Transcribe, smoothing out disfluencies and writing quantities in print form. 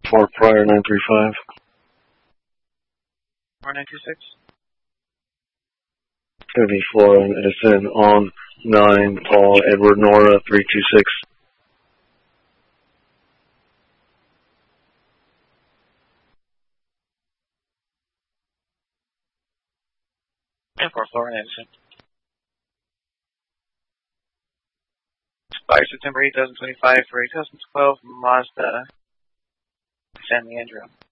4 prior 935. 4926. It's going to be Flora and Edison on 9, Paul, Edward, Nora, 326. And for Flora and Edison. 5 September 2025 for 2012 Mazda San Leandro.